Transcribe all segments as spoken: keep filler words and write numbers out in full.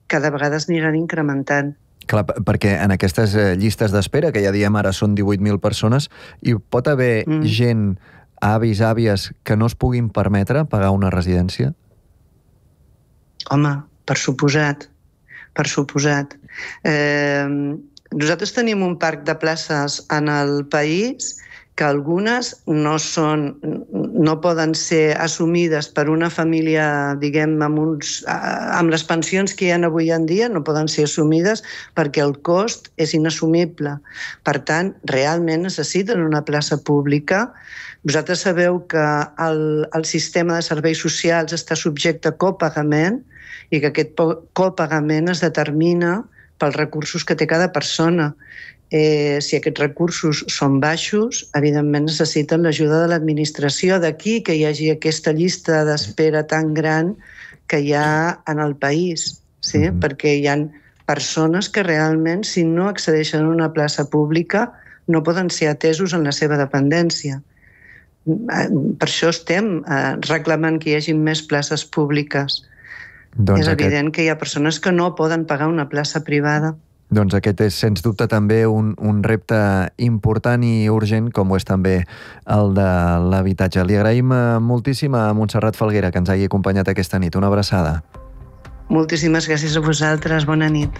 cada vegada es aniran incrementant. Clar, perquè en aquestes llistes d'espera, que ja diem ara són divuit mil persones, hi pot haver mm. gent, avis, àvies, que no es puguin permetre pagar una residència? Home, per suposat, per suposat. Eh, nosaltres tenim un parc de places en el país que algunes no són, no poden ser assumides per una família, diguem, amb, uns, amb les pensions que hi ha avui en dia, no poden ser assumides perquè el cost és inassumible. Per tant, realment necessiten una plaça pública. Vosaltres sabeu que el, el sistema de serveis socials està subjecte a copagament i que aquest copagament es determina pels recursos que té cada persona. Eh, si aquests recursos són baixos, evidentment necessiten l'ajuda de l'administració. D'aquí que hi hagi aquesta llista d'espera tan gran que hi ha en el país, sí? Mm-hmm. Perquè hi ha persones que realment, si no accedeixen a una plaça pública, no poden ser atesos en la seva dependència. Per això estem eh, reclamant que hi hagi més places públiques. Doncs és evident aquest... que hi ha persones que no poden pagar una plaça privada. Doncs aquest és, sens dubte, també un, un repte important i urgent, com ho és també el de l'habitatge. Li agraïm moltíssim a Montserrat Falguera que ens hagi acompanyat aquesta nit. Una abraçada. Moltíssimes gràcies a vosaltres. Bona nit.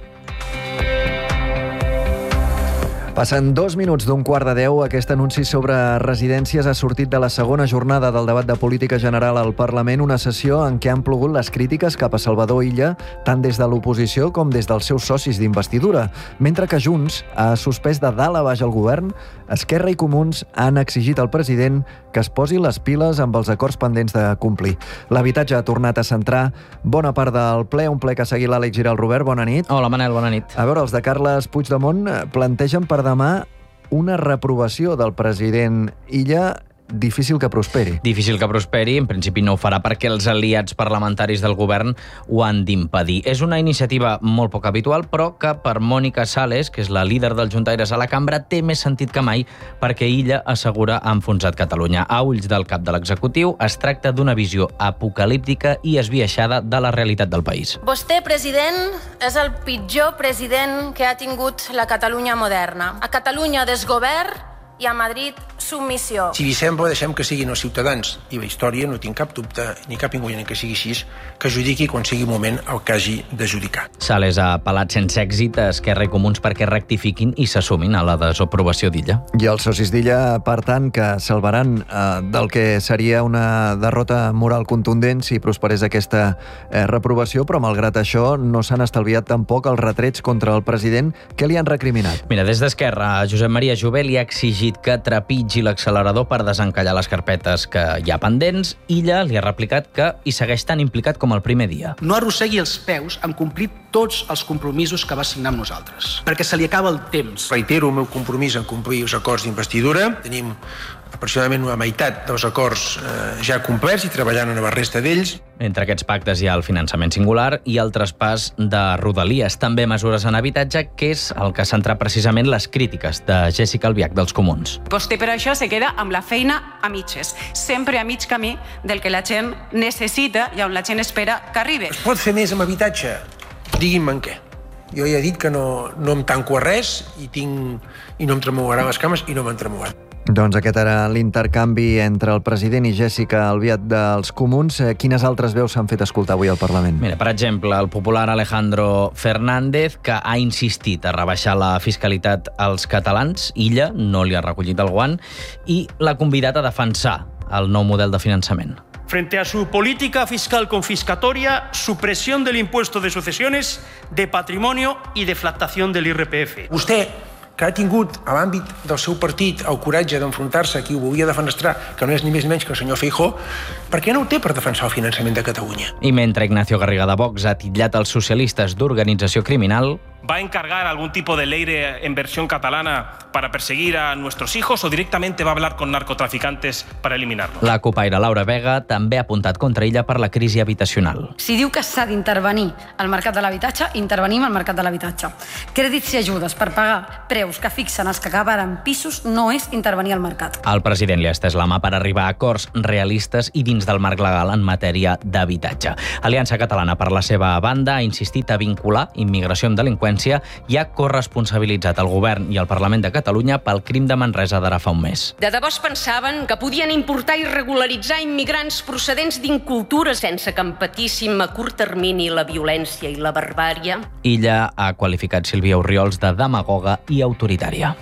Passen dos minuts d'un quart de deu. Aquest anunci sobre residències ha sortit de la segona jornada del debat de política general al Parlament, una sessió en què han plogut les crítiques cap a Salvador Illa, tant des de l'oposició com des dels seus socis d'investidura. Mentre que Junts ha suspès de dalt a baix el govern, Esquerra i Comuns han exigit al president que es posi les piles amb els acords pendents de complir. L'habitatge ha tornat a centrar bona part del ple, un ple que ha seguit l'Àlex Giral. Robert, bona nit. Hola, Manel, bona nit. A veure, els de Carles Puigdemont plantegen per demà una reprovació del president Illa. Difícil que prosperi. Difícil que prosperi, en principi no ho farà perquè els aliats parlamentaris del govern ho han d'impedir. És una iniciativa molt poc habitual, però que per Mònica Sales, que és la líder dels juntaires a la cambra, té més sentit que mai perquè Illa assegura ha enfonsat Catalunya. A ulls del cap de l'executiu, es tracta d'una visió apocalíptica i esbiaixada de la realitat del país. Vostè, president, és el pitjor president que ha tingut la Catalunya moderna. A Catalunya desgovern i a Madrid submissió. Si li sembla, deixem que siguin els ciutadans i la història, no tinc cap dubte ni cap inconvenient que sigui així, que judiqui quan sigui moment el que hagi de judicar. Sales ha apel·lat sense èxit a Esquerra i Comuns perquè rectifiquin i s'assumin a la desaprovació d'Illa. I els socis d'Illa, per tant, que salvaran eh, del que seria una derrota moral contundent si prosperés aquesta eh, reprovació, però malgrat això no s'han estalviat tampoc els retrets contra el president. Què li han recriminat? Mira, des d'Esquerra, Josep Maria Jové li ha exigit que trepitgi l'accelerador per desencallar les carpetes que hi ha pendents. Illa li ha replicat que hi segueix tan implicat com el primer dia. No arrossegui els peus en complir tots els compromisos que va signar amb nosaltres, perquè se li acaba el temps. Reitero el meu compromís en complir els acords d'investidura. Tenim aproximadament una meitat dels acords eh, ja complerts i treballant en la resta d'ells. Entre aquests pactes hi ha el finançament singular i el traspàs de Rodalies, també mesures en habitatge, que és el que ha centrat precisament les crítiques de Jessica Albiach dels Comuns. Vostè per això se queda amb la feina a mitges, sempre a mig camí del que la gent necessita i on la gent espera que arribi. Es pot fer més amb habitatge? Digui'm en què. Jo ja he dit que no, no em tanco a res i, tinc, i no em tremogaran les cames i no m'han tremogat. Doncs aquest era l'intercanvi entre el president i Jessica Albiach dels Comuns. Quines altres veus s'han fet escoltar avui al Parlament? Mira, per exemple, el popular Alejandro Fernández, que ha insistit a rebaixar la fiscalitat als catalans. Illa no li ha recollit el guant i l'ha convidat a defensar el nou model de finançament. Frente a su política fiscal confiscatoria, supresión del impuesto de sucesiones, de patrimonio y deflactación del I R P F. Vostè, que ha tingut a l'àmbit del seu partit el coratge d'enfrontar-se a qui ho volia defenestrar, que no és ni més ni menys que el senyor Feijóo, per què no ho té per defensar el finançament de Catalunya? I mentre Ignacio Garriga de Vox ha titllat els socialistes d'organització criminal, ¿Va a encargar algún tipo de ley de, en versión catalana para perseguir a nuestros hijos o directamente va a hablar con narcotraficantes para eliminarlos? La copaire Laura Vega també ha apuntat contra ella per la crisi habitacional. Si diu que s'ha d'intervenir al mercat de l'habitatge, intervenim al mercat de l'habitatge. Crèdits i ajudes per pagar preus que fixen els que acabaran pisos no és intervenir al mercat. El president li ha estès la mà per arribar a acords realistes i dins del marc legal en matèria d'habitatge. Aliança Catalana, per la seva banda, ha insistit a vincular immigració amb delinqüència i ha corresponsabilitzat el govern i el Parlament de Catalunya pel crim de Manresa d'ara fa un mes. De debò es pensaven que podien importar i regularitzar immigrants procedents d'incultures sense que empatíssim a curt termini la violència i la barbària? Illa ha qualificat Sílvia Orriols de demagoga i autoritària.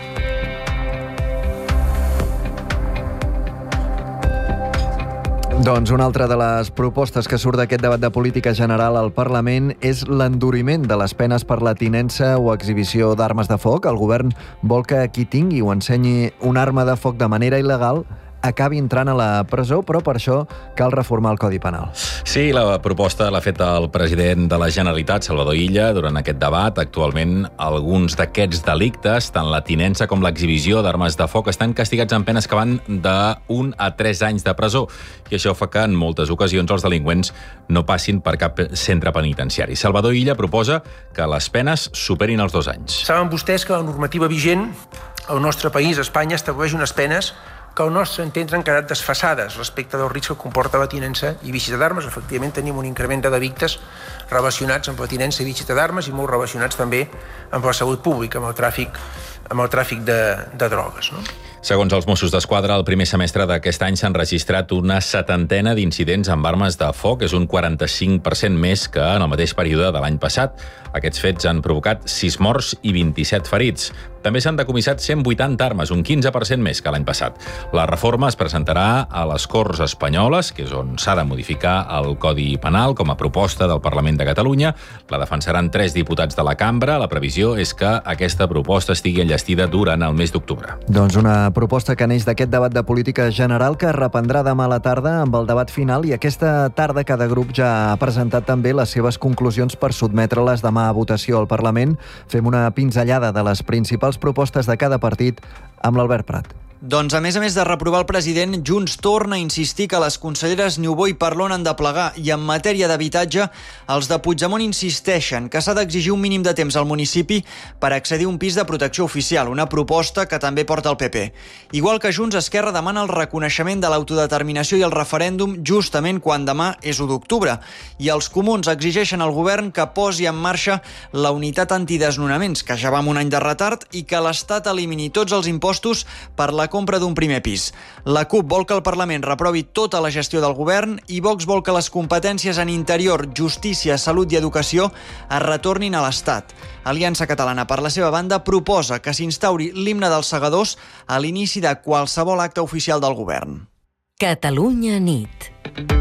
Doncs una altra de les propostes que surt d'aquest debat de política general al Parlament és l'enduriment de les penes per la tinença o exhibició d'armes de foc. El govern vol que qui tingui o ensenyi una arma de foc de manera il·legal acabi entrant a la presó, però per això cal reformar el Codi Penal. Sí, la proposta l'ha fet el president de la Generalitat, Salvador Illa, durant aquest debat. Actualment, alguns d'aquests delictes, tant la tinença com l'exhibició d'armes de foc, estan castigats amb penes que van d'un a tres anys de presó. I això fa que en moltes ocasions els delinqüents no passin per cap centre penitenciari. Salvador Illa proposa que les penes superin els dos anys. Saben vostès que la normativa vigent al nostre país, a Espanya, estableix unes penes que al nostre entendre han quedat desfasades respecte del risc que comporta la tinença i visita d'armes. Efectivament, tenim un increment de delictes relacionats amb la tinença i visita d'armes i molt relacionats també amb la salut pública, amb el tràfic, amb el tràfic de, de drogues, no? Segons els Mossos d'Esquadra, el primer semestre d'aquest any s'han registrat una setantena d'incidents amb armes de foc. És un quaranta-cinc per cent més que en el mateix període de l'any passat. Aquests fets han provocat sis morts i vint-i-set ferits. També s'han decomissat cent vuitanta armes, un quinze per cent més que l'any passat. La reforma es presentarà a les Corts Espanyoles, que és on s'ha de modificar el Codi Penal com a proposta del Parlament de Catalunya. La defensaran tres diputats de la cambra. La previsió és que aquesta proposta estigui enllestida durant el mes d'octubre. Doncs una proposta que neix d'aquest debat de política general que es reprendrà demà a la tarda amb el debat final, i aquesta tarda cada grup ja ha presentat també les seves conclusions per sotmetre-les demà a votació al Parlament. Fem una pinzellada de les principals propostes de cada partit amb l'Albert Prat. Doncs, a més a més de reprovar el president, Junts torna a insistir que les conselleres Niubó i Parlon han de plegar, i en matèria d'habitatge, els de Puigdemont insisteixen que s'ha d'exigir un mínim de temps al municipi per accedir a un pis de protecció oficial, una proposta que també porta el P P. Igual que Junts, Esquerra demana el reconeixement de l'autodeterminació i el referèndum justament quan demà és u d'octubre, i els comuns exigeixen al govern que posi en marxa la unitat antidesnonaments, que ja va amb un any de retard, i que l'Estat elimini tots els impostos per la compra d'un primer pis. La CUP vol que el Parlament reprovi tota la gestió del govern i Vox vol que les competències en interior, justícia, salut i educació es retornin a l'Estat. Aliança Catalana, per la seva banda, proposa que s'instauri l'himne dels segadors a l'inici de qualsevol acte oficial del govern. Catalunya nit.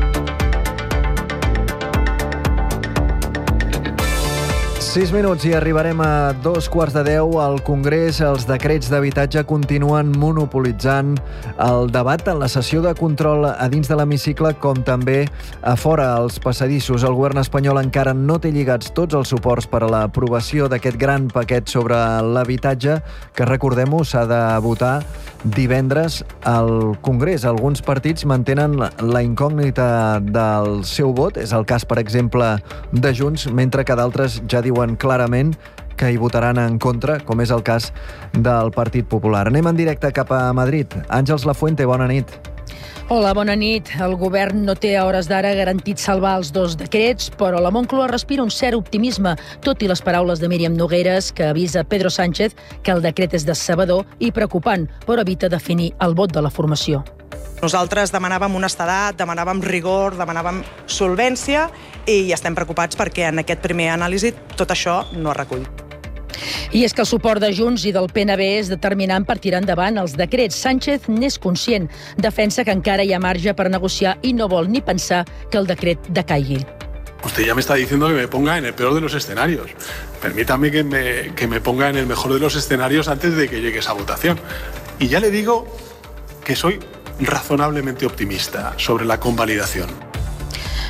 Sis minuts i arribarem a dos quarts de deu. Al Congrés, els decrets d'habitatge continuen monopolitzant el debat en la sessió de control a dins de l'hemicicle, com també a fora als passadissos. El govern espanyol encara no té lligats tots els suports per a l'aprovació d'aquest gran paquet sobre l'habitatge, que, recordem-ho, s'ha de votar divendres al Congrés. Alguns partits mantenen la incògnita del seu vot. És el cas, per exemple, de Junts, mentre que d'altres ja diuen clarament que hi votaran en contra, com és el cas del Partit Popular. Anem en directe cap a Madrid. Àngels Lafuente, bona nit. Hola, bona nit. El govern no té a hores d'ara garantit salvar els dos decrets, però la Moncloa respira un cert optimisme, tot i les paraules de Míriam Nogueras, que avisa Pedro Sánchez que el decret és decebedor i preocupant, però evita definir el vot de la formació. Nosaltres demanàvem honestedat, demanàvem rigor, demanàvem solvència i estem preocupats perquè en aquest primer anàlisi tot això no es recull. I és que el suport de Junts i del P N B és determinant per tirar endavant els decrets. Sánchez n'és conscient, defensa que encara hi ha marge per negociar i no vol ni pensar que el decret decaigui. Usted ya me está diciendo que me ponga en el peor de los escenarios. Permítame que me, que me ponga en el mejor de los escenarios antes de que llegue esa votación. Y ya le digo que soy razonablemente optimista sobre la convalidación.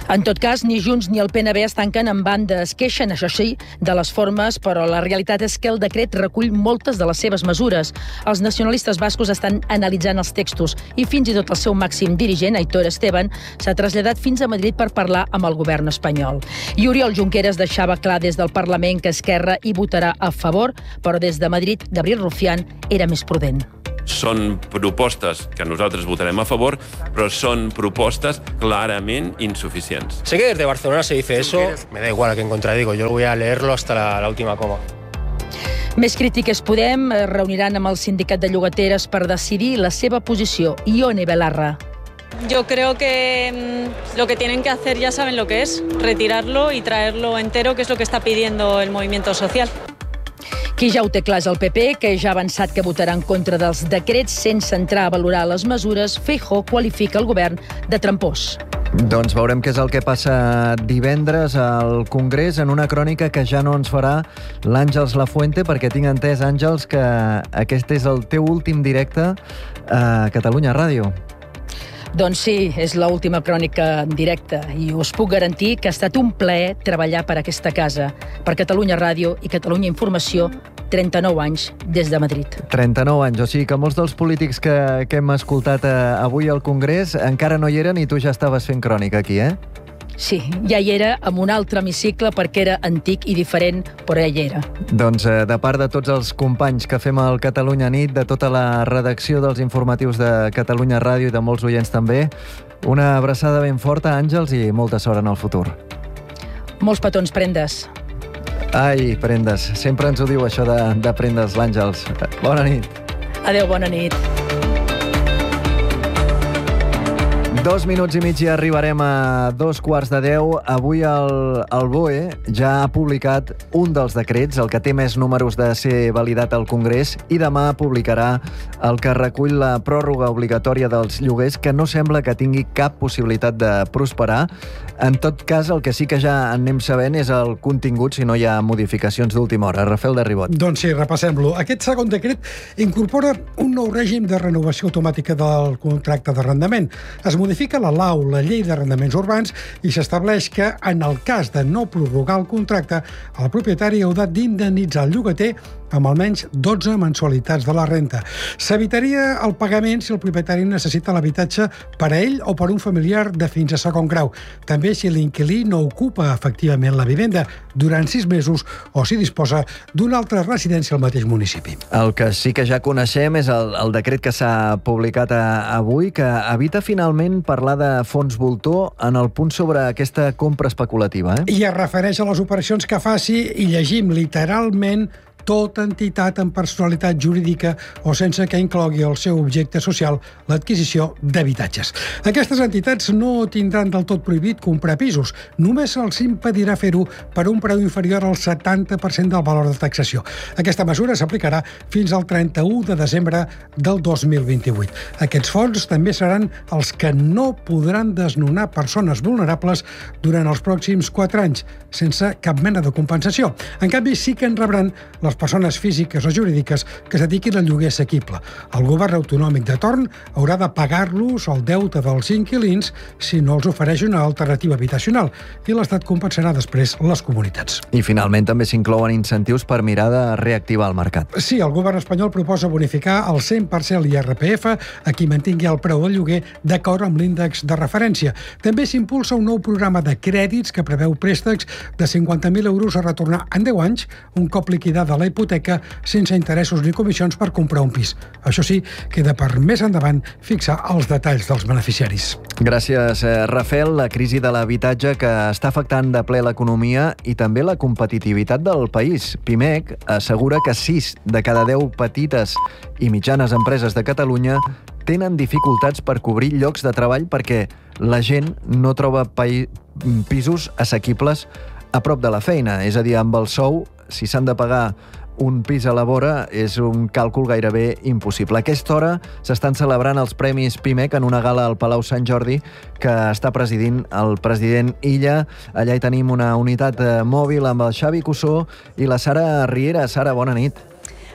En tot cas, ni Junts ni el P N B es tanquen en banda. Es queixen, això sí, de les formes, però la realitat és que el decret recull moltes de les seves mesures. Els nacionalistes bascos estan analitzant els textos i fins i tot el seu màxim dirigent, Aitor Esteban, s'ha traslladat fins a Madrid per parlar amb el govern espanyol. I Oriol Junqueras deixava clar des del Parlament que Esquerra hi votarà a favor, però des de Madrid, Gabriel Rufián era més prudent. Són propostes que nosaltres votarem a favor, però són propostes clarament insuficients. Sé que desde Barcelona se dice eso, me da igual a quién contradigo, yo voy a leerlo hasta la, la última coma. Més crítiques Podem es reuniran amb el sindicat de llogateres per decidir la seva posició. Ione Belarra. Yo creo que mmm, lo que tienen que hacer ya saben lo que es, retirarlo y traerlo entero, que es lo que está pidiendo el movimiento social. Qui ja ho té clar és el P P, que ja ha avançat que votarà en contra dels decrets sense entrar a valorar les mesures. Feijóo qualifica el govern de trampós. Doncs veurem què és el que passa divendres al Congrés en una crònica que ja no ens farà l'Àngels Lafuente, perquè tinc entès, Àngels, que aquest és el teu últim directe a Catalunya Ràdio. Doncs sí, és l'última crònica en directe i us puc garantir que ha estat un plaer treballar per aquesta casa, per Catalunya Ràdio i Catalunya Informació, trenta-nou anys des de Madrid. trenta-nou anys, o sigui que molts dels polítics que, que hem escoltat avui al Congrés encara no hi eren i tu ja estaves fent crònica aquí, eh? Sí, ja hi era, amb un altre hemicicle, perquè era antic i diferent, però ja hi era. Doncs eh, de part de tots els companys que fem el Catalunya Nit, de tota la redacció dels informatius de Catalunya Ràdio i de molts oients també, una abraçada ben forta, Àngels, i molta sort en el futur. Molts petons, Prendes. Ai, Prendes, sempre ens ho diu això de, de Prendes, l'Àngels. Bona nit. Adéu, bona nit. Dos minuts i mig i arribarem a dos quarts de deu. Avui el, el B O E ja ha publicat un dels decrets, el que té més números de ser validat al Congrés, i demà publicarà el que recull la pròrroga obligatòria dels lloguers, que no sembla que tingui cap possibilitat de prosperar. En tot cas, el que sí que ja anem sabent és el contingut, si no hi ha modificacions d'última hora. Rafael de Ribot. Doncs sí, repassem-lo. Aquest segon decret incorpora un nou règim de renovació automàtica del contracte d'arrendament. Es modifica la L A U, la Llei d'Arrendaments Urbans, i s'estableix que, en el cas de no prorrogar el contracte, el propietari haurà d'indemnitzar el llogater amb almenys dotze mensualitats de la renta. S'evitaria el pagament si el propietari necessita l'habitatge per a ell o per un familiar de fins a segon grau. També si l'inquilí no ocupa efectivament la vivenda durant sis mesos o si disposa d'una altra residència al mateix municipi. El que sí que ja coneixem és el, el decret que s'ha publicat a, avui, que evita finalment parlar de fons voltor en el punt sobre aquesta compra especulativa. Eh? I es refereix a les operacions que faci, i llegim literalment, tota entitat amb personalitat jurídica o sense que inclogui el seu objecte social l'adquisició d'habitatges. Aquestes entitats no tindran del tot prohibit comprar pisos, només se'ls impedirà fer-ho per un preu inferior al setanta per cent del valor de taxació. Aquesta mesura s'aplicarà fins al trenta-u de desembre del dos mil vint-i-vuit. Aquests fons també seran els que no podran desnonar persones vulnerables durant els pròxims quatre anys, sense cap mena de compensació. En canvi, sí que en rebran les persones físiques o jurídiques que es dediquin al lloguer assequible. El govern autonòmic de torn haurà de pagar-los el deute dels inquilins si no els ofereix una alternativa habitacional, i l'Estat compensarà després les comunitats. I finalment també s'inclouen incentius per mirar de reactivar el mercat. Sí, el govern espanyol proposa bonificar el cent per cent l'I R P F a qui mantingui el preu del lloguer d'acord amb l'índex de referència. També s'impulsa un nou programa de crèdits que preveu préstecs de cinquanta mil euros a retornar en deu anys, un cop liquidada la hipoteca, sense interessos ni comissions per comprar un pis. Això sí, queda per més endavant fixar els detalls dels beneficiaris. Gràcies, Rafael. La crisi de l'habitatge que està afectant de ple l'economia i també la competitivitat del país. Pimec assegura que sis de cada deu petites i mitjanes empreses de Catalunya tenen dificultats per cobrir llocs de treball perquè la gent no troba pisos assequibles a prop de la feina. És a dir, amb el sou, si s'han de pagar un pis a la vora, és un càlcul gairebé impossible. A aquesta hora s'estan celebrant els Premis Pimec en una gala al Palau Sant Jordi que està presidint el president Illa. Allà hi tenim una unitat mòbil amb el Xavi Cussó i la Sara Riera. Sara, bona nit.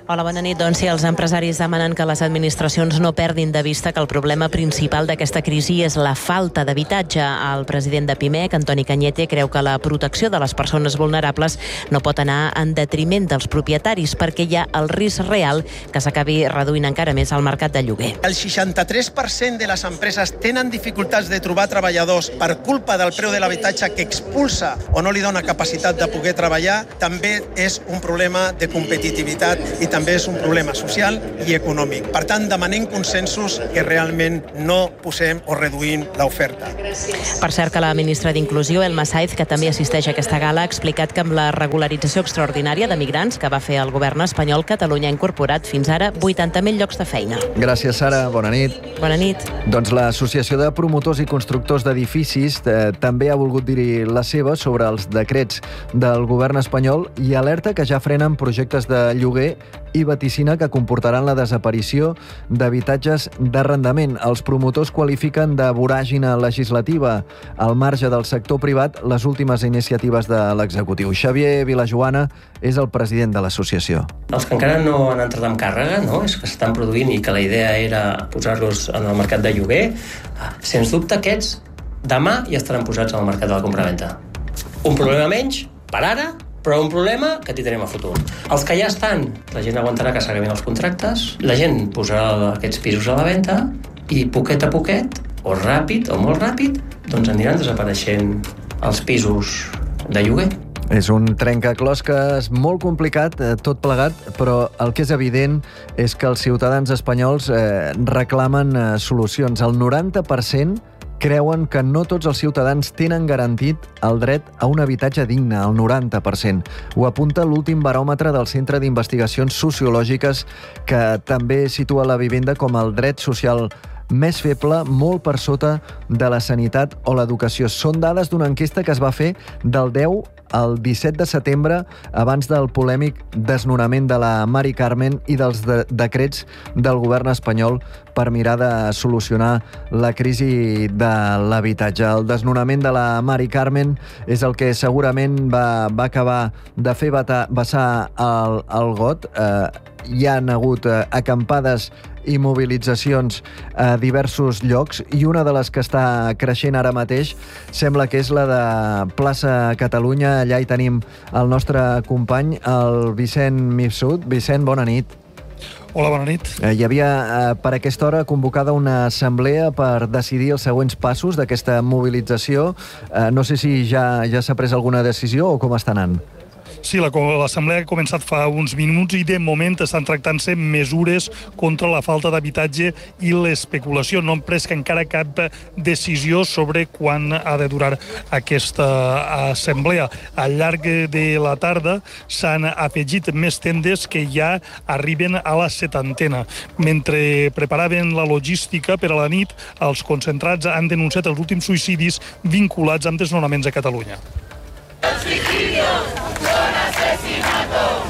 Hola, bona nit. Doncs sí, els empresaris demanen que les administracions no perdin de vista que el problema principal d'aquesta crisi és la falta d'habitatge. El president de Pimec, Antoni Cañete, creu que la protecció de les persones vulnerables no pot anar en detriment dels propietaris perquè hi ha el risc real que s'acabi reduint encara més el mercat de lloguer. El seixanta-tres per cent de les empreses tenen dificultats de trobar treballadors per culpa del preu de l'habitatge que expulsa o no li dona capacitat de poder treballar. També és un problema de competitivitat i també és un problema social i econòmic. Per tant, demanem consensos que realment no posem o reduïm l'oferta. Per cert que la ministra d'Inclusió, Elma Saiz, que també assisteix a aquesta gala, ha explicat que amb la regularització extraordinària de migrants que va fer el govern espanyol, Catalunya ha incorporat fins ara vuitanta mil llocs de feina. Gràcies, Sara. Bona nit. Bona nit. Doncs l'Associació de Promotors i Constructors d'Edificis eh, també ha volgut dir la seva sobre els decrets del govern espanyol i alerta que ja frenen projectes de lloguer i vaticina que comportaran la desaparició d'habitatges d'arrendament. Els promotors qualifiquen de voràgina legislativa al marge del sector privat les últimes iniciatives de l'executiu. Xavier Vilajoana és el president de l'associació. Els que encara no han entrat en càrrega, no? És que s'estan produint i que la idea era posar-los en el mercat de lloguer, sens dubte aquests demà ja estaran posats en el mercat de la compraventa. Un problema menys, per ara, però un problema que tindrem a futur. Els que ja estan, la gent aguantarà que s'acabin els contractes, la gent posarà aquests pisos a la venda i poquet a poquet, o ràpid o molt ràpid, doncs aniran desapareixent els pisos de lloguer. És un trencaclosques molt complicat, eh, tot plegat, però el que és evident és que els ciutadans espanyols eh, reclamen eh, solucions. El noranta per cent creuen que no tots els ciutadans tenen garantit el dret a un habitatge digne, el noranta per cent. Ho apunta l'últim baròmetre del Centre d'Investigacions Sociològiques, que també situa la vivenda com el dret social més feble, molt per sota de la sanitat o l'educació. Són dades d'una enquesta que es va fer del deu al disset de setembre, abans del polèmic desnonament de la Mari Carmen i dels de decrets del govern espanyol per mirar de solucionar la crisi de l'habitatge. El desnonament de la Mari Carmen és el que segurament va, va acabar de fer vessar el, el got. Eh, hi han hagut eh, acampades i mobilitzacions a diversos llocs i una de les que està creixent ara mateix sembla que és la de Plaça Catalunya. Allà hi tenim el nostre company, el Vicent Mifsud. Vicent, bona nit. Hola, bona nit. Hi havia eh, per aquesta hora convocada una assemblea per decidir els següents passos d'aquesta mobilització. Eh, no sé si ja, ja s'ha pres alguna decisió o com està anant. Sí, l'assemblea ha començat fa uns minuts i de moment estan tractant-se mesures contra la falta d'habitatge i l'especulació. No han pres encara cap decisió sobre quan ha de durar aquesta assemblea. Al llarg de la tarda s'han afegit més tendes que ja arriben a la setantena. Mentre preparaven la logística per a la nit, els concentrats han denunciat els últims suïcidis vinculats amb desnonaments a Catalunya. Los suicidios son asesinatos,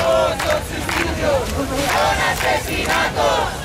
los suicidios son asesinatos.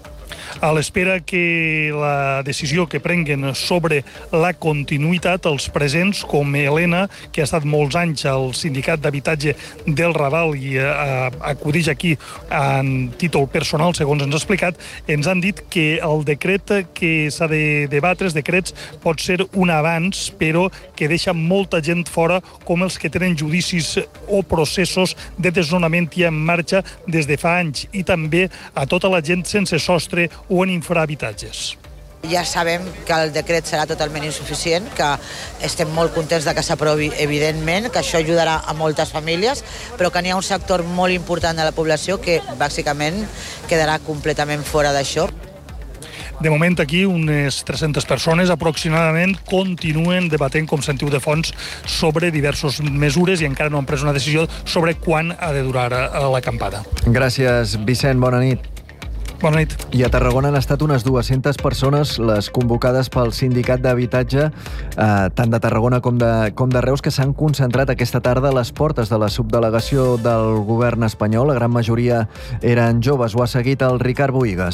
A l'espera que la decisió que prenguen sobre la continuïtat, els presents, com Helena, que ha estat molts anys al Sindicat d'Habitatge del Raval i eh, acudeix aquí en títol personal, segons ens ha explicat, ens han dit que el decret que s'ha de debatre, els decrets, pot ser un avanç, però que deixa molta gent fora, com els que tenen judicis o processos de desnonament i en marxa des de fa anys, i també a tota la gent sense sostre o en infrahabitatges. Ja sabem que el decret serà totalment insuficient, que estem molt contents de que s'aprovi, evidentment, que això ajudarà a moltes famílies, però que n'hi ha un sector molt important de la població que, bàsicament, quedarà completament fora d'això. De moment aquí unes tres-centes persones aproximadament continuen debatent, com sentiu de fons, sobre diverses mesures i encara no han pres una decisió sobre quan ha de durar l'acampada. Gràcies, Vicent. Bona nit. Bona nit. I a Tarragona han estat unes dues-centes persones les convocades pel Sindicat d'Habitatge, eh, tant de Tarragona com de, com de Reus, que s'han concentrat aquesta tarda a les portes de la subdelegació del govern espanyol. La gran majoria eren joves. Ho ha seguit el Ricard Bohigas.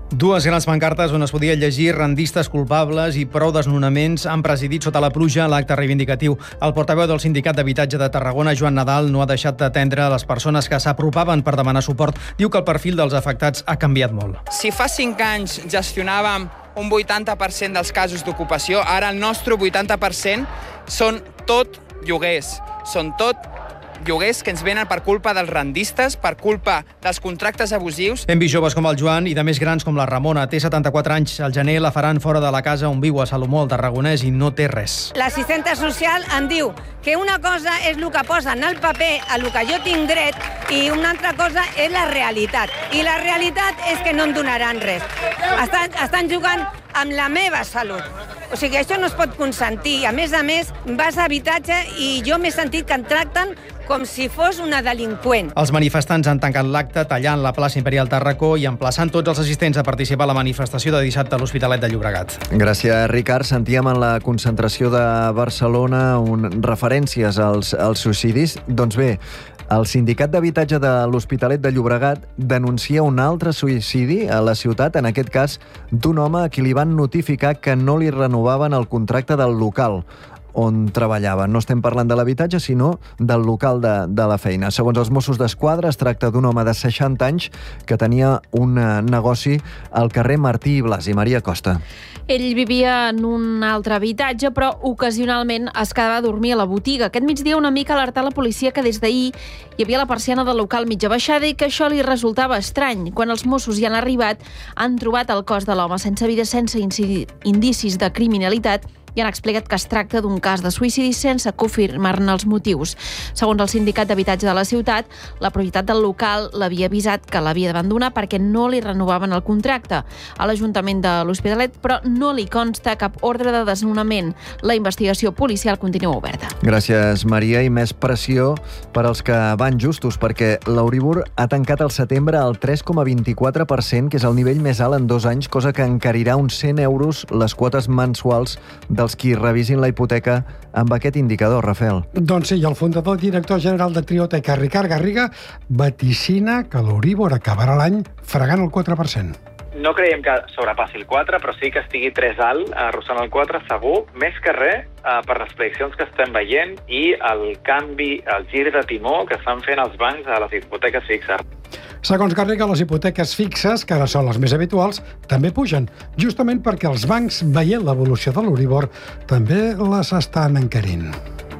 Dues grans pancartes on es podia llegir rendistes culpables i prou desnonaments han presidit sota la pluja l'acte reivindicatiu. El portaveu del Sindicat d'Habitatge de Tarragona, Joan Nadal, no ha deixat d'atendre les persones que s'apropaven per demanar suport. Diu que el perfil dels afectats ha canviat molt. Si fa cinc anys gestionàvem un vuitanta per cent dels casos d'ocupació, ara el nostre vuitanta per cent són tot lloguers. Són tot lloguers que ens venen per culpa dels rendistes, per culpa dels contractes abusius. Hem vist joves com el Joan i de més grans com la Ramona. Té setanta-quatre anys. Al gener la faran fora de la casa on viu a Salomó, al Tarragonès, i no té res. L'assistenta social em diu que una cosa és el que posa en el paper, a el que jo tinc dret, i una altra cosa és la realitat. I la realitat és que no em donaran res. Estan, estan jugant amb la meva salut. O sigui, això no es pot consentir. A més a més, vas a habitatge i jo m'he sentit que em tracten com si fos una delinqüent. Els manifestants han tancat l'acte tallant la plaça Imperial Tàrraco i emplaçant tots els assistents a participar a la manifestació de dissabte a l'Hospitalet de Llobregat. Gràcies, Ricard. Sentíem en la concentració de Barcelona un, referències als, als suïcidis. Doncs bé, el Sindicat d'Habitatge de l'Hospitalet de Llobregat denuncia un altre suïcidi a la ciutat, en aquest cas d'un home a qui li van notificar que no li renovaven el contracte del local on treballava. No estem parlant de l'habitatge, sinó del local de, de la feina. Segons els Mossos d'Esquadra, es tracta d'un home de seixanta anys que tenia un negoci al carrer Martí i Blasi. Maria Costa. Ell vivia en un altre habitatge, però ocasionalment es quedava a dormir a la botiga. Aquest migdia una mica alertar la policia que des d'ahir hi havia la persiana del local mitja baixada i que això li resultava estrany. Quan els Mossos hi han arribat, han trobat el cos de l'home sense vida, sense indicis de criminalitat, i han explicat que es tracta d'un cas de suïcidi sense confirmar-ne els motius. Segons el Sindicat d'Habitatge de la ciutat, la propietat del local l'havia avisat que l'havia d'abandonar perquè no li renovaven el contracte. A l'Ajuntament de l'Hospitalet, però no li consta cap ordre de desnonament. La investigació policial continua oberta. Gràcies, Maria. I més pressió per als que van justos, perquè l'Euribor ha tancat el setembre al tres coma vint-i-quatre per cent, que és el nivell més alt en dos anys, cosa que encarirà uns cent euros les quotes mensuals dels qui revisin la hipoteca amb aquest indicador, Rafael. Doncs sí, el fundador i director general de Trioteca, Ricard Garriga, vaticina que l'Euribor acabarà l'any fregant el quatre per cent. No creiem que sobrepassi el quatre, però sí que estigui tres alt, arrossant el quatre, segur, més que res per les prediccions que estem veient i el canvi, el gir de timó que estan fent els bancs a les hipoteques fixes. Segons Garriga, les hipoteques fixes, que ara són les més habituals, també pugen, justament perquè els bancs, veient l'evolució de l'Euribor, també les estan encarint.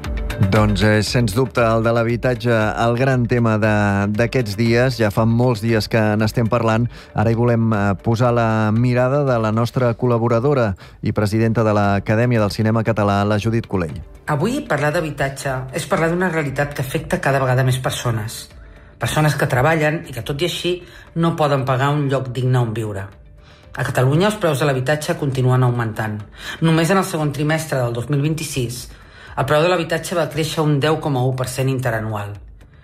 Doncs és, sens dubte, el de l'habitatge, el gran tema d'aquests dies. Ja fa molts dies que n'estem parlant. Ara hi volem posar la mirada de la nostra col·laboradora i presidenta de l'Acadèmia del Cinema Català, la Judit Colell. Avui parlar d'habitatge és parlar d'una realitat que afecta cada vegada més persones. Persones que treballen i que, tot i així, no poden pagar un lloc digne on viure. A Catalunya els preus de l'habitatge continuen augmentant. Només en el segon trimestre del dos mil vint-i-sis, el preu de l'habitatge va créixer un deu coma u per cent interanual.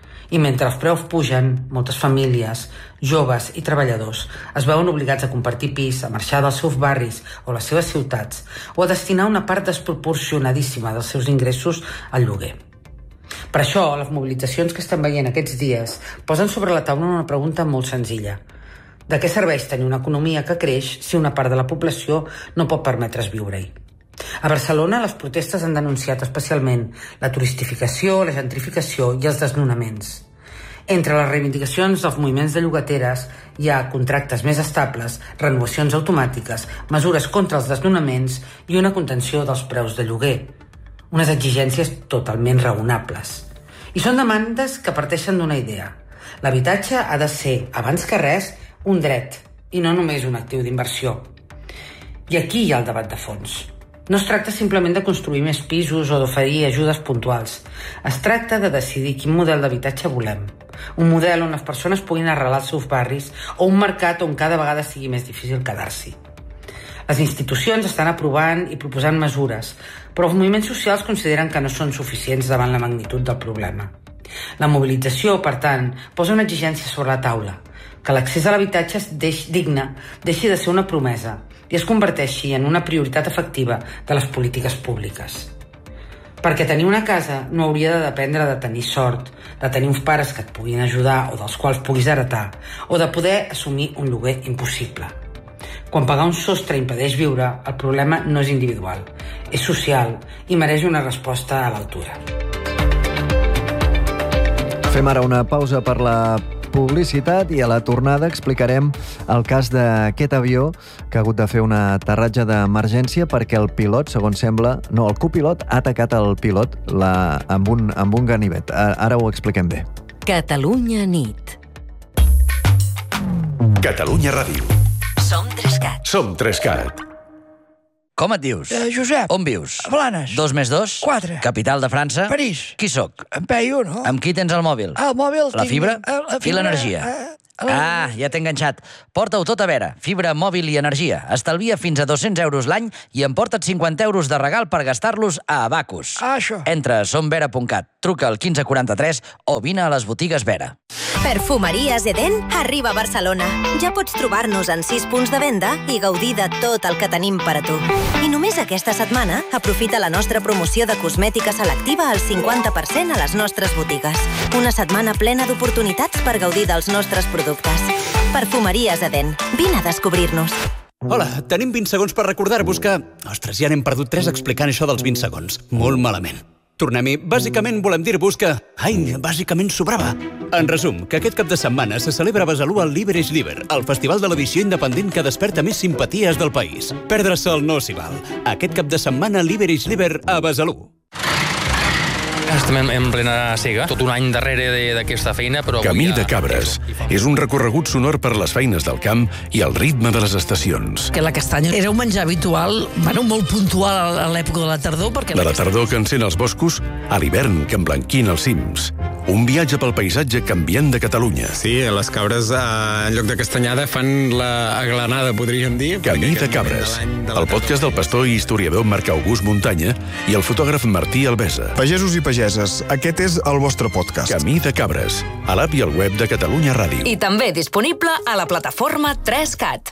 I mentre els preus pugen, moltes famílies, joves i treballadors es veuen obligats a compartir pis, a marxar dels seus barris o les seves ciutats, o a destinar una part desproporcionadíssima dels seus ingressos al lloguer. Per això, les mobilitzacions que estem veient aquests dies posen sobre la taula una pregunta molt senzilla. De què serveix tenir una economia que creix si una part de la població no pot permetre's viure-hi? A Barcelona, les protestes han denunciat especialment la turistificació, la gentrificació i els desnonaments. Entre les reivindicacions dels moviments de llogateres hi ha contractes més estables, renovacions automàtiques, mesures contra els desnonaments i una contenció dels preus de lloguer. Unes exigències totalment raonables. I són demandes que parteixen d'una idea. L'habitatge ha de ser, abans que res, un dret, i no només un actiu d'inversió. I aquí hi ha el debat de fons. No es tracta simplement de construir més pisos o d'oferir ajudes puntuals. Es tracta de decidir quin model d'habitatge volem. Un model on les persones puguin arrelar els seus barris o un mercat on cada vegada sigui més difícil quedar-s'hi. Les institucions estan aprovant i proposant mesures, però els moviments socials consideren que no són suficients davant la magnitud del problema. La mobilització, per tant, posa una exigència sobre la taula, que l'accés a l'habitatge digne deixi de ser una promesa i es converteixi en una prioritat efectiva de les polítiques públiques. Perquè tenir una casa no hauria de dependre de tenir sort, de tenir uns pares que et puguin ajudar o dels quals puguis heretar, o de poder assumir un lloguer impossible. Quan pagar un sostre impedeix viure, el problema no és individual, és social i mereix una resposta a l'altura. Fem ara una pausa per la publicitat i a la tornada explicarem el cas d'aquest avió que ha hagut de fer un aterratge d'emergència perquè el pilot, segons sembla, no, el copilot ha atacat el pilot la, amb, un, amb un ganivet. Ara ho expliquem bé. Catalunya nit. Catalunya Ràdio. Som Trescat. Som Trescat. Com et dius? Eh, Josep. On vius? A Blanes. Dos més dos? Quatre. Capital de França? París. Qui sóc? En Peyu, no? Amb qui tens el mòbil? Ah, el mòbil... La tinc... fibra? Eh, la fibra I l'energia? Eh, Ah, ja t'he enganxat. Porta-ho tot a veure. Fibra, mòbil i energia. Estalvia fins a dos-cents euros l'any i emporta't cinquanta euros de regal per gastar-los a Abacus. Ah, això. Entra a somvera punt cat, truca al quinze quaranta-tres o vine a les botigues Vera. Perfumeries Eden arriba a Barcelona. Ja pots trobar-nos en sis punts de venda i gaudir de tot el que tenim per a tu. I només aquesta setmana aprofita la nostra promoció de cosmètica selectiva al cinquanta per cent a les nostres botigues. Una setmana plena d'oportunitats per gaudir dels nostres productes. Perfumeries Eden. Vine a descobrir-nos. Hola, tenim vint segons per recordar-vos que... Ostres, ja n'hem perdut tres explicant això dels vint segons. Molt malament. Tornem-hi. Bàsicament volem dir-vos que... Ai, bàsicament sobrava. En resum, que aquest cap de setmana se celebra a Besalú el Libereix Liber, el festival de l'edició independent que desperta més simpaties del país. Perdre-se'l no s'hi val. Aquest cap de setmana Libereix Liber a Besalú. Estem en plena cega, tot un any darrere d'aquesta feina, però... Camí de Cabres. És un recorregut sonor per les feines del camp i el ritme de les estacions. Que la castanya era un menjar habitual, bueno, molt puntual a l'època de la tardor, perquè... De la tardor que encén els boscos a l'hivern que emblanquina els cims. Un viatge pel paisatge canviant de Catalunya. Sí, les cabres, en lloc de castanyada, fan la aglanada, podríem dir. Camí de Cabres. El podcast del pastor i historiador Marc August Muntanya i el fotògraf Martí Albesa. Pagesos i pageses, aquest és el vostre podcast. Camí de Cabres, a l'app i al web de Catalunya Ràdio. I també disponible a la plataforma tres cat.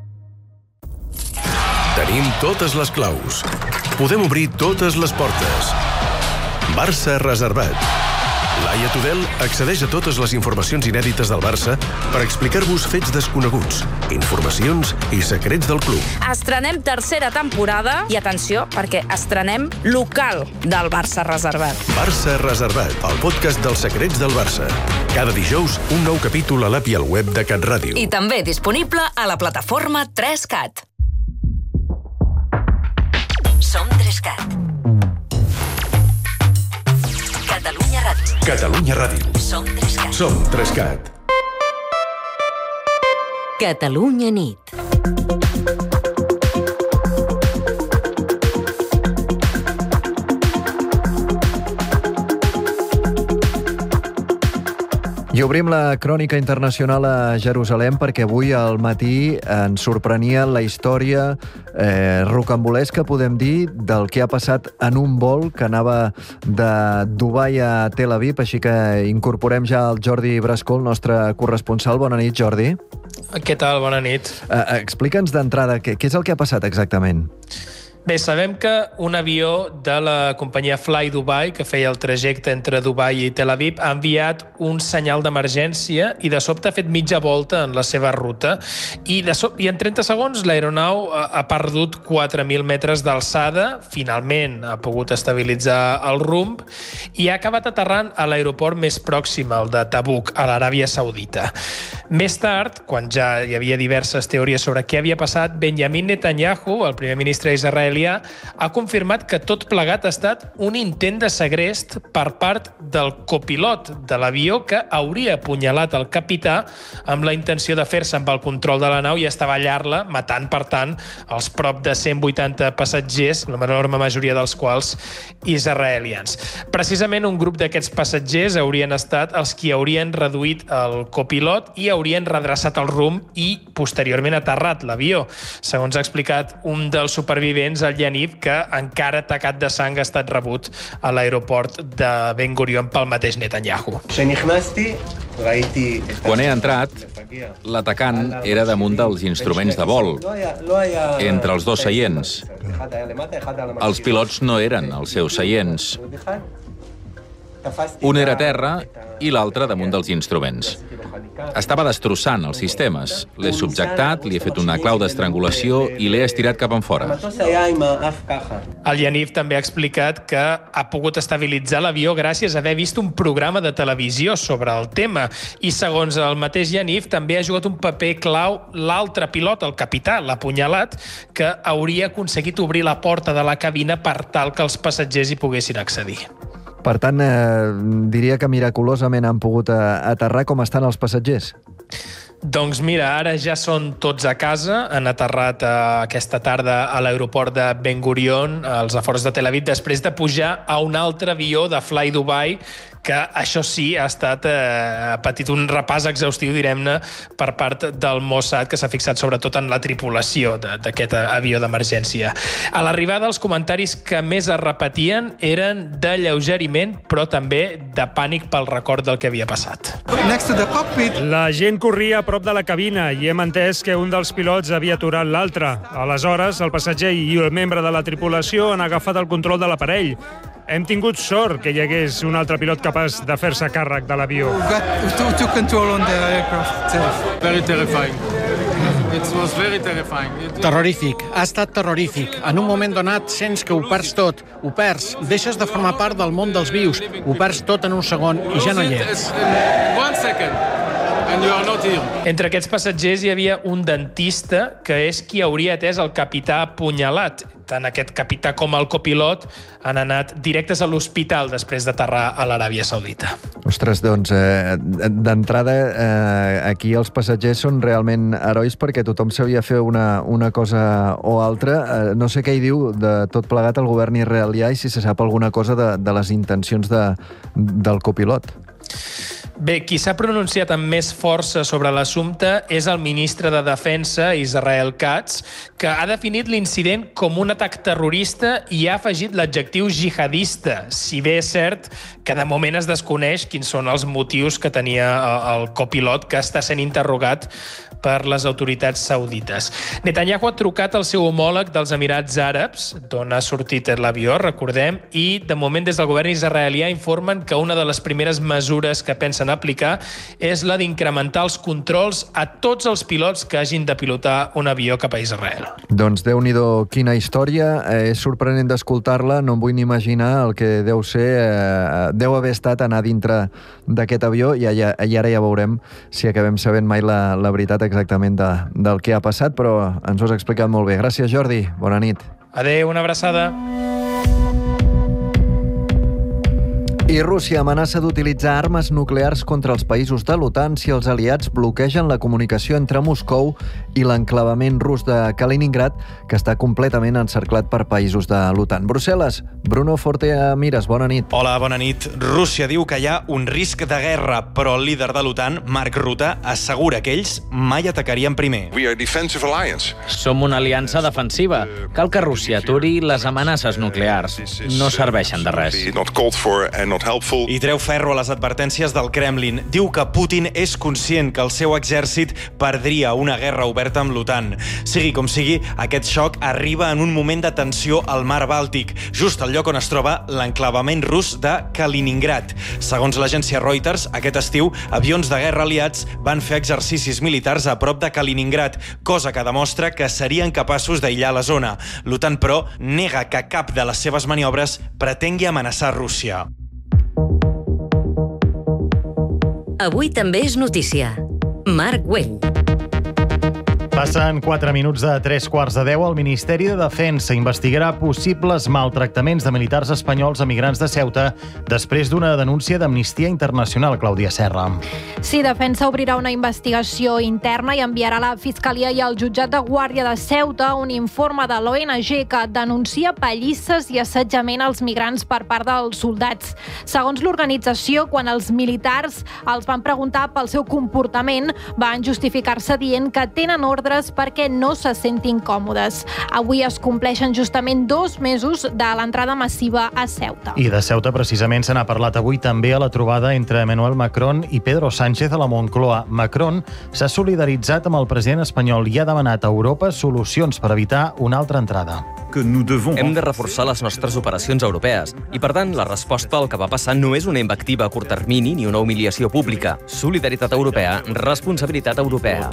Tenim totes les claus. Podem obrir totes les portes. Barça reservat. Laia Tudel accedeix a totes les informacions inèdites del Barça per explicar-vos fets desconeguts, informacions i secrets del club. Estrenem tercera temporada i, atenció, perquè estrenem local del Barça reservat. Barça reservat, el podcast dels secrets del Barça. Cada dijous, un nou capítol a l'app i al web de Cat Ràdio. I també disponible a la plataforma tres cat. Som tres cat. Catalunya Ràdio. Catalunya Ràdio. Som tres cat. Som tres cat. Catalunya nit. I obrim la crònica internacional a Jerusalem perquè avui al matí ens sorprenia la història eh, rocambolesca, podem dir, del que ha passat en un vol que anava de Dubai a Tel Aviv, així que incorporem ja el Jordi Brascó, el nostre corresponsal. Bona nit, Jordi. Què tal? Bona nit. Eh, Explica'ns d'entrada què, què és el que ha passat exactament. Bé, sabem que un avió de la companyia Fly Dubai, que feia el trajecte entre Dubai i Tel Aviv, ha enviat un senyal d'emergència i de sobte ha fet mitja volta en la seva ruta i, de sobte, i en trenta segons l'aeronau ha, ha perdut quatre mil metres d'alçada, finalment ha pogut estabilitzar el rumb i ha acabat aterrant a l'aeroport més pròxim, el de Tabuk, a l'Aràbia Saudita. Més tard, quan ja hi havia diverses teories sobre què havia passat, Benjamin Netanyahu, el primer ministre d'Israel, ha confirmat que tot plegat ha estat un intent de segrest per part del copilot de l'avió que hauria apunyalat el capità amb la intenció de fer-se amb el control de la nau i estavellar-la, matant, per tant, els prop de cent vuitanta passatgers, la enorme majoria dels quals israelians. Precisament un grup d'aquests passatgers haurien estat els qui haurien reduït el copilot i haurien redreçat el rumb i posteriorment aterrat l'avió. Segons ha explicat un dels supervivents, el Yaniv, que encara tacat de sang ha estat rebut a l'aeroport de Ben Gurion pel mateix Netanyahu. Quan he entrat, l'atacant era damunt dels instruments de vol, entre els dos seients. Els pilots no eren els seus seients. Un era a terra i l'altre damunt dels instruments. Estava destrossant els sistemes. L'he subjectat, li he fet una clau d'estrangulació i l'he estirat cap enfora. El Yaniv també ha explicat que ha pogut estabilitzar l'avió gràcies a haver vist un programa de televisió sobre el tema. I segons el mateix Yaniv, també ha jugat un paper clau l'altre pilot, el capità, l'apunyalat, que hauria aconseguit obrir la porta de la cabina per tal que els passatgers hi poguessin accedir. Per tant, eh, diria que miraculosament han pogut aterrar. Com estan els passatgers? Doncs mira, ara ja són tots a casa. Han aterrat eh, aquesta tarda a l'aeroport de Ben Gurion, als afores de Tel Aviv, després de pujar a un altre avió de Fly Dubai, que això sí, ha estat eh, patit un repàs exhaustiu, direm-ne, per part del Mossad, que s'ha fixat sobretot en la tripulació d'aquest avió d'emergència. A l'arribada, els comentaris que més es repetien eren d'alleugeriment, però també de pànic pel record del que havia passat. La gent corria a prop de la cabina i hem entès que un dels pilots havia aturat l'altre. Aleshores, el passatger i el membre de la tripulació han agafat el control de l'aparell. Hem tingut sort que hi hagués un altre pilot capaç de fer-se càrrec de l'avió. Terrorífic, ha estat terrorífic. En un moment donat sents que ho perds tot, ho perds, deixes de formar part del món dels vius, ho perds tot en un segon i ja no hi ets. Entre aquests passatgers hi havia un dentista que és qui hauria atès el capità apunyalat. Tant aquest capità com el copilot han anat directes a l'hospital després d'aterrar a l'Aràbia Saudita. Ostres, doncs, eh, d'entrada, eh, aquí els passatgers són realment herois perquè tothom sabia fer una, una cosa o altra. Eh, no sé què hi diu de tot plegat el govern israelià i si se sap alguna cosa de, de les intencions de, del copilot. Bé, qui s'ha pronunciat amb més força sobre l'assumpte és el ministre de Defensa, Israel Katz, que ha definit l'incident com un atac terrorista i ha afegit l'adjectiu jihadista, si bé és cert que de moment es desconeix quins són els motius que tenia el copilot que està sent interrogat per les autoritats saudites. Netanyahu ha trucat al seu homòleg dels Emirats Àrabs, d'on ha sortit l'avió, recordem, i de moment des del govern israelià informen que una de les primeres mesures que pensen aplicar és la d'incrementar els controls a tots els pilots que hagin de pilotar un avió cap a Israel. Doncs Déu-n'hi-do, quina història. Eh, és sorprenent d'escoltar-la, no em vull ni imaginar el que deu ser, eh, deu haver estat anar dintre d'aquest avió i, i ara ja veurem si acabem sabent mai la, la veritat exactament de, del que ha passat, però ens ho has explicat molt bé. Gràcies, Jordi. Bona nit. Adéu, una abraçada. I Rússia amenaça d'utilitzar armes nuclears contra els països de l'OTAN si els aliats bloquegen la comunicació entre Moscou i l'enclavament rus de Kaliningrad, que està completament encerclat per països de l'OTAN. Brussel·les, Bruno Forte-Mires, bona nit. Hola, bona nit. Rússia diu que hi ha un risc de guerra, però el líder de l'OTAN, Mark Rutte, assegura que ells mai atacarien primer. Som una aliança defensiva. Cal que Rússia aturi les amenaces nuclears. No serveixen de res. I treu ferro a les advertències del Kremlin. Diu que Putin és conscient que el seu exèrcit perdria una guerra oberta amb l'OTAN. Sigui com sigui, aquest xoc arriba en un moment de tensió al mar Bàltic, just al lloc on es troba l'enclavament rus de Kaliningrad. Segons l'agència Reuters, aquest estiu, avions de guerra aliats van fer exercicis militars a prop de Kaliningrad, cosa que demostra que serien capaços d'aïllar la zona. L'OTAN, però, nega que cap de les seves maniobres pretengui amenaçar Rússia. Avui també és notícia. Marc Güell. Passen quatre minuts de tres quarts de deu. El Ministeri de Defensa investigarà possibles maltractaments de militars espanyols a migrants de Ceuta després d'una denúncia d'Amnistia Internacional. Clàudia Serra. Sí, Defensa obrirà una investigació interna i enviarà a la Fiscalia i al Jutjat de Guàrdia de Ceuta un informe de l'O N G que denuncia pallisses i assetjament als migrants per part dels soldats. Segons l'organització, quan els militars els van preguntar pel seu comportament, van justificar-se dient que tenen ordre ordres perquè no se sentin còmodes. Avui es compleixen justament dos mesos de l'entrada massiva a Ceuta. I de Ceuta, precisament, se n'ha parlat avui també a la trobada entre Emmanuel Macron i Pedro Sánchez a la Moncloa. Macron s'ha solidaritzat amb el president espanyol i ha demanat a Europa solucions per evitar una altra entrada. Hem de reforçar les nostres operacions europees i, per tant, la resposta al que va passar no és una invectiva a curt termini ni una humiliació pública. Solidaritat europea, responsabilitat europea.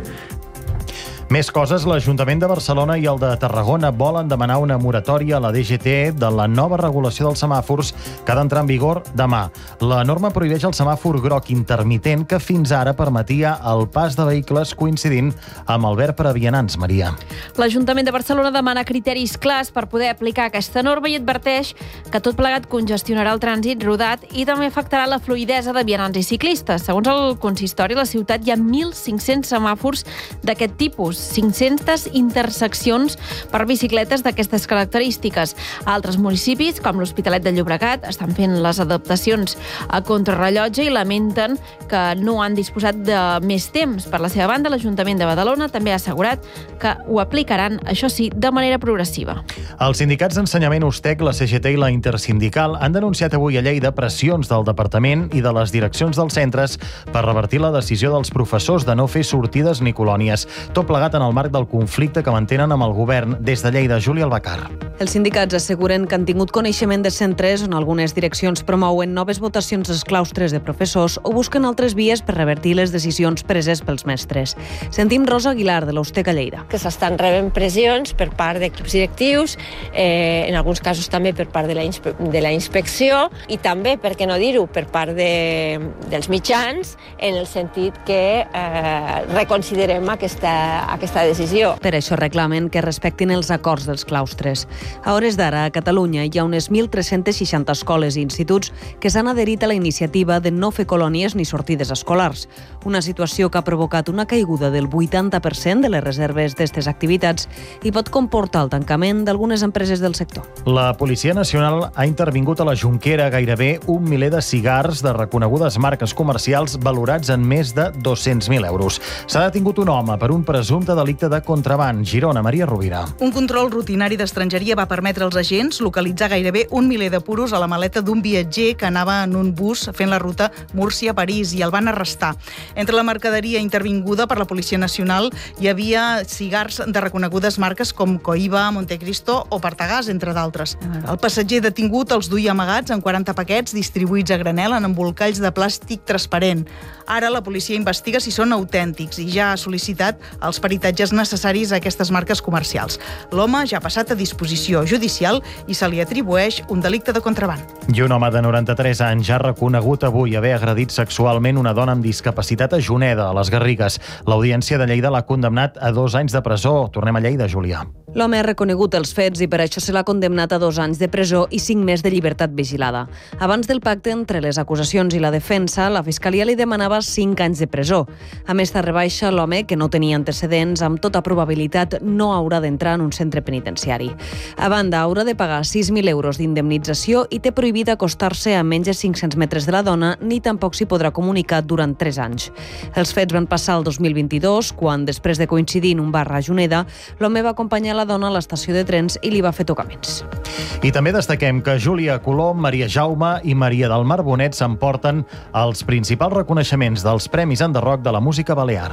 Més coses, l'Ajuntament de Barcelona i el de Tarragona volen demanar una moratòria a la D G T de la nova regulació dels semàfors que ha d'entrar en vigor demà. La norma prohibeix el semàfor groc intermitent que fins ara permetia el pas de vehicles coincidint amb el verd per a vianants, Maria. L'Ajuntament de Barcelona demana criteris clars per poder aplicar aquesta norma i adverteix que tot plegat congestionarà el trànsit rodat i també afectarà la fluïdesa de vianants i ciclistes. Segons el consistori, a la ciutat hi ha mil cinc-cents semàfors d'aquest tipus, cinc-centes interseccions per bicicletes d'aquestes característiques. Altres municipis, com l'Hospitalet de Llobregat, estan fent les adaptacions a contrarrellotge i lamenten que no han disposat de més temps. Per la seva banda, l'Ajuntament de Badalona també ha assegurat que ho aplicaran, això sí, de manera progressiva. Els sindicats d'ensenyament USTEC, la C G T i la Intersindical han denunciat avui a Lleida pressions del Departament i de les direccions dels centres per revertir la decisió dels professors de no fer sortides ni colònies. Tot plegat en el marc del conflicte que mantenen amb el govern. Des de Lleida, Júlia Albacar. Els sindicats asseguren que han tingut coneixement de centres on algunes direccions promouen noves votacions als claustres de professors o busquen altres vies per revertir les decisions preses pels mestres. Sentim Rosa Aguilar, de l'USTEC a Lleida. Que s'estan rebent pressions per part d'equips directius, eh, en alguns casos també per part de la, inspe de la inspecció i també, per què no dir-ho, per part de, dels mitjans, en el sentit que eh, reconsiderem aquesta aquesta decisió. Per això reclamen que respectin els acords dels claustres. A hores d'ara, a Catalunya hi ha unes mil tres-cents seixanta escoles i instituts que s'han adherit a la iniciativa de no fer colònies ni sortides escolars, una situació que ha provocat una caiguda del vuitanta per cent de les reserves d'aquestes activitats i pot comportar el tancament d'algunes empreses del sector. La Policia Nacional ha intervingut a la Jonquera gairebé un miler de cigars de reconegudes marques comercials valorats en més de dos-cents mil euros. S'ha detingut un home per un presumpte delicte de contraban. Girona, Maria Rovira. Un control rutinari d'estrangeria va permetre als agents localitzar gairebé un miler de puros a la maleta d'un viatger que anava en un bus fent la ruta Múrcia-París i el van arrestar. Entre la mercaderia intervinguda per la Policia Nacional hi havia cigars de reconegudes marques com Cohiba, Montecristo o Partagàs, entre d'altres. El passatger detingut els duia amagats en quaranta paquets distribuïts a granel en embolcalls de plàstic transparent. Ara la policia investiga si són autèntics i ja ha sol·licitat els peritatges necessaris a aquestes marques comercials. L'home ja ha passat a disposició judicial i se li atribueix un delicte de contraban. I un home de noranta-tres anys ha reconegut avui haver agredit sexualment una dona amb discapacitat a Juneda, a les Garrigues. L'Audiència de Lleida l'ha condemnat a dos anys de presó. Tornem a Lleida, Julià. L'home ha reconegut els fets i per això se l'ha condemnat a dos anys de presó i cinc més de llibertat vigilada. Abans del pacte entre les acusacions i la defensa, la Fiscalia li demanava cinc anys de presó. A més de rebaixa, l'home, que no tenia antecedents, amb tota probabilitat no haurà d'entrar en un centre penitenciari. A banda, haurà de pagar sis mil euros d'indemnització i té prohibit acostar-se a menys de cinc-cents metres de la dona, ni tampoc s'hi podrà comunicar durant tres anys. Els fets van passar el dos mil vint-i-dos, quan, després de coincidir en un bar a Juneda, l'home va acompanyar la dona a l'estació de trens i li va fer tocaments. I també destaquem que Júlia Colom, Maria Jaume i Maria del Mar Bonet s'emporten els principals reconeixements dels Premis Enderroc de la música balear.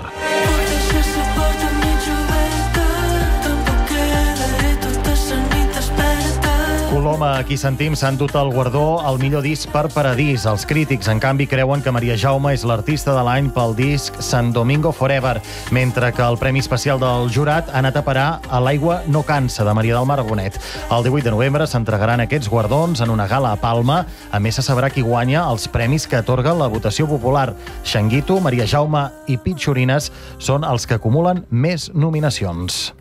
Coloma, aquí sentim, s'han dut el guardó al millor disc per Paradís. Els crítics, en canvi, creuen que Maria Jaume és l'artista de l'any pel disc San Domingo Forever, mentre que el Premi Especial del Jurat ha anat a parar a L'aigua no cansa, de Maria del Mar Bonet. El divuit de novembre s'entregaran aquests guardons en una gala a Palma. A més, se sabrà qui guanya els premis que atorga la votació popular. Xanguito, Maria Jaume i Pitxorines són els que acumulen més nominacions.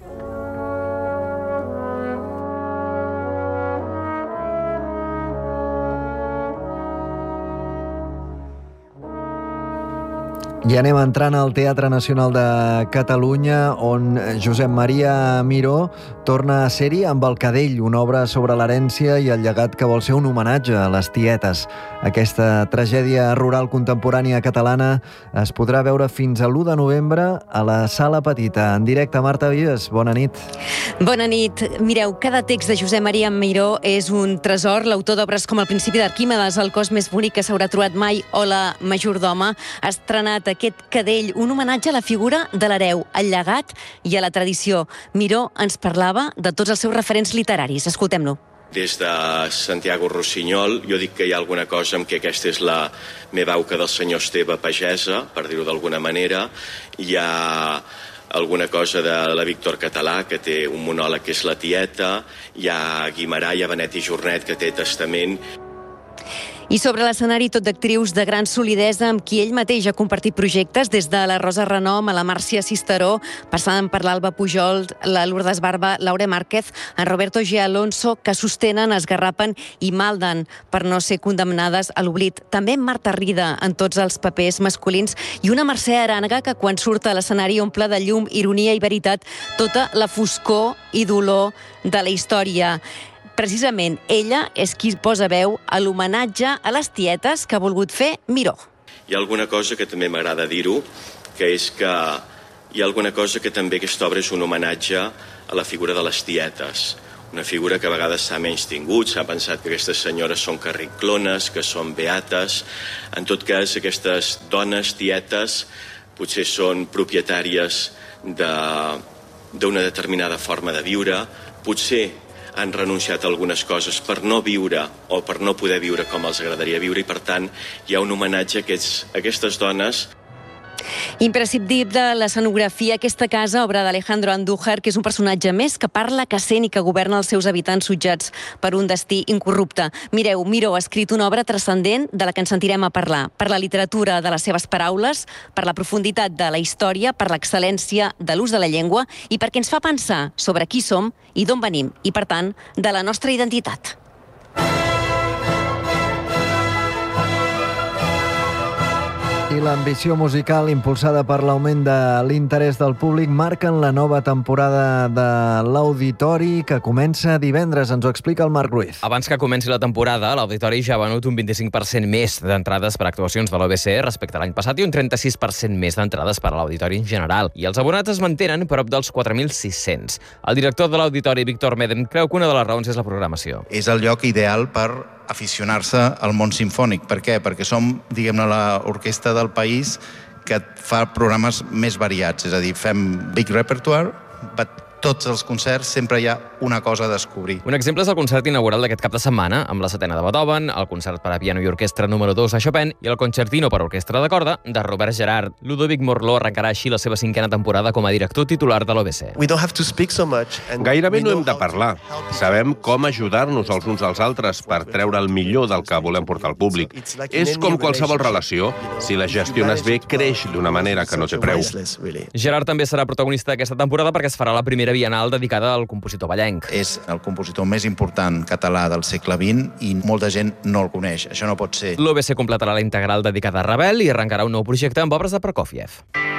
I anem entrant al Teatre Nacional de Catalunya, on Josep Maria Miró torna a ser-hi amb El Cadell, una obra sobre l'herència i el llegat que vol ser un homenatge a les tietes. Aquesta tragèdia rural contemporània catalana es podrà veure fins a l'u de novembre a la Sala Petita. En directe, Marta Vives, bona nit. Bona nit. Mireu, cada text de Josep Maria Miró és un tresor. L'autor d'obres com El principi d'Arquímedes, El cos més bonic que s'haurà trobat mai, o La majordoma, ha estrenat aquest Cadell, un homenatge a la figura de l'hereu, al llegat i a la tradició. Miró ens parlava de tots els seus referents literaris. Escoltem-lo. Des de Santiago Rossinyol, jo dic que hi ha alguna cosa en què aquesta és la meva auca del senyor Esteve pagesa, per dir-ho d'alguna manera. Hi ha alguna cosa de la Víctor Català, que té un monòleg que és La tieta. Hi ha Guimarà, hi ha Benet i Jornet, que té Testament. I sobre l'escenari tot d'actrius de gran solidesa amb qui ell mateix ha compartit projectes, des de la Rosa Renom a la Màrcia Cisteró, passant per l'Alba Pujol, la Lourdes Barba, Laura Márquez, en Roberto G. Alonso, que sostenen, esgarrapen i malden per no ser condemnades a l'oblit. També Marta Rida en tots els papers masculins i una Mercè Arànega que quan surt a l'escenari omple de llum, ironia i veritat tota la foscor i dolor de la història. Precisament, ella és qui posa veu a l'homenatge a les tietes que ha volgut fer Miró. Hi ha alguna cosa que també m'agrada dir-ho, que és que hi ha alguna cosa que també aquesta obra és un homenatge a la figura de les tietes. Una figura que a vegades s'ha menystingut, s'ha pensat que aquestes senyores són carrinclones, que són beates. En tot cas, aquestes dones tietes potser són propietàries d'una determinada forma de viure, potser han renunciat a algunes coses per no viure o per no poder viure com els agradaria viure i, per tant, hi ha un homenatge a, aquests, a aquestes dones. Imprescindible l'escenografia, aquesta casa, obra d'Alejandro Andújar, que és un personatge més que parla, que sent i que governa els seus habitants sutjats per un destí incorrupte. Mireu, Miró ha escrit una obra transcendent de la que ens sentirem a parlar, per la literatura de les seves paraules, per la profunditat de la història, per l'excel·lència de l'ús de la llengua i perquè ens fa pensar sobre qui som i d'on venim i, per tant, de la nostra identitat. I l'ambició musical impulsada per l'augment de l'interès del públic marquen la nova temporada de l'Auditori, que comença divendres. Ens ho explica el Marc Ruiz. Abans que comenci la temporada, l'Auditori ja ha venut un vint-i-cinc per cent més d'entrades per actuacions de l'O B C respecte a l'any passat i un trenta-sis per cent més d'entrades per a l'Auditori en general. I els abonats es mantenen prop dels quatre mil sis-cents. El director de l'Auditori, Víctor Medem, creu que una de les raons és la programació. És el lloc ideal per aficionar-se al món simfònic. Per què? Perquè som, diguem-ne, l'orquestra del país que fa programes més variats. És a dir, fem big repertoire, but tots els concerts sempre hi ha una cosa a descobrir. Un exemple és el concert inaugural d'aquest cap de setmana, amb la setena de Beethoven, el concert per a piano i orquestra número dos de Chopin i el concertino per a orquestra de corda de Robert Gerard. Ludovic Morló arrencarà així la seva cinquena temporada com a director titular de l'O B C. Gairebé no hem de parlar. Sabem com ajudar-nos els uns als altres per treure el millor del que volem portar al públic. És com qualsevol relació. Si la gestiones bé, creix d'una manera que no té preu. Gerard també serà protagonista d'aquesta temporada perquè es farà la primera bienal dedicada al compositor ballenc. És el compositor més important català del segle vint i molta gent no el coneix. Això no pot ser. L'O B C completarà la integral dedicada a Ravel i arrencarà un nou projecte amb obres de Prokofiev.